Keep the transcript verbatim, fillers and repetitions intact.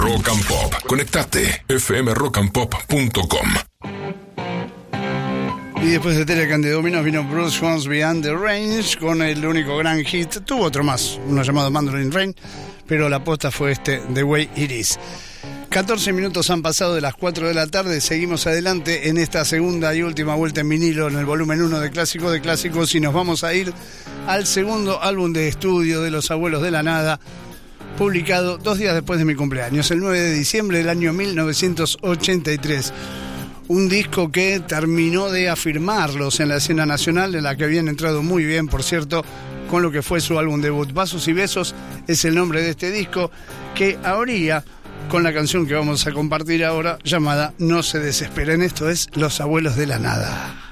Rock and Pop. Conectate. f m rock and pop punto com. Y después de Telecan de Dominos vino Bruce Hornsby and the Range con el único gran hit. Tuvo otro más, uno llamado Mandarin Rain, pero la posta fue este, The Way It Is. catorce minutos han pasado de las cuatro de la tarde. Seguimos adelante en esta segunda y última vuelta en vinilo en el volumen uno de Clásico de Clásicos y nos vamos a ir al segundo álbum de estudio de Los Abuelos de la Nada, publicado dos días después de mi cumpleaños, el nueve de diciembre del año mil novecientos ochenta y tres. Un disco que terminó de afirmarlos en la escena nacional, en la que habían entrado muy bien, por cierto, con lo que fue su álbum debut. Vasos y Besos es el nombre de este disco, que abría con la canción que vamos a compartir ahora, llamada No se desesperen. Esto es Los Abuelos de la Nada.